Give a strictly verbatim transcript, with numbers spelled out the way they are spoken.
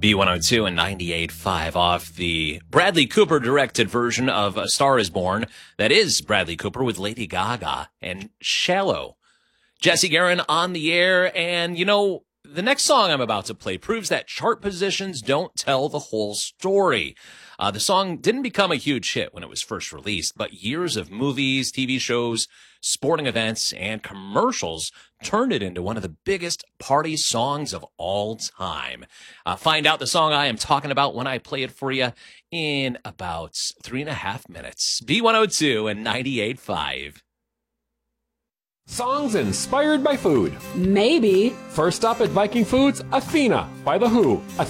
B one oh two and ninety-eight point five off the Bradley Cooper directed version of A Star is Born. That is Bradley Cooper with Lady Gaga and Shallow. Jesse Guerin on the air. And, you know, the next song I'm about to play proves that chart positions don't tell the whole story. Uh, the song didn't become a huge hit when it was first released, but years of movies, T V shows, sporting events, and commercials turned it into one of the biggest party songs of all time. Uh, find out the song I am talking about when I play it for you in about three and a half minutes. B one oh two and ninety-eight point five. Songs inspired by food. Maybe. First up at Viking Foods, Athena by The Who.